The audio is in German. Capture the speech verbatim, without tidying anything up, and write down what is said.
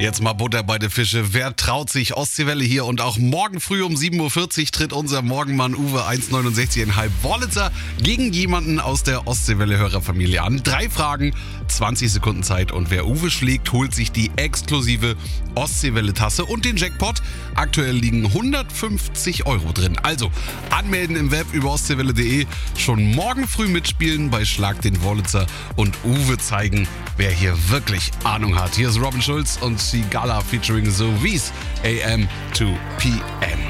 Jetzt mal Butter bei den Fische. Wer traut sich? Ostseewelle hier und auch morgen früh um sieben Uhr vierzig tritt unser Morgenmann Uwe eins Komma neunundsechzig Komma fünf Wollitzer gegen jemanden aus der Ostseewelle-Hörerfamilie an. Drei Fragen, zwanzig Sekunden Zeit und wer Uwe schlägt, holt sich die exklusive Ostseewelle-Tasse und den Jackpot. Aktuell liegen hundertfünfzig Euro drin. Also anmelden im Web über ostseewelle punkt de, schon morgen früh mitspielen bei Schlag den Wollitzer und Uwe zeigen, wer hier wirklich Ahnung hat. Hier ist Robin Schulz und die Gala featuring So Wies A M to P M.